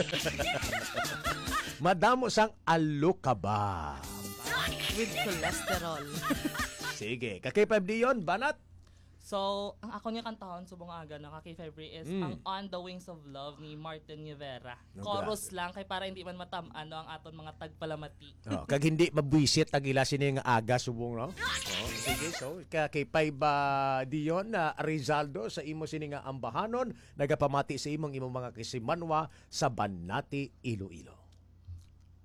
Madamo sang alukaba. With cholesterol. Sige, kakay 5 diyon, banat. So, ang ako niya kantahon subong aga na kay February is ang On the Wings of Love ni Martin Rivera. No, Chorus lang kay para hindi man matam-ano ang aton mga tagpalamati. Oh, kag hindi mabwisit ang ila sini nga aga subong no. Oh, sige, so kakay 5 diyon na Rizaldo sa imo sini nga ambahanon nagapamati sa imong mga kisimanwa sa Banati, Iloilo.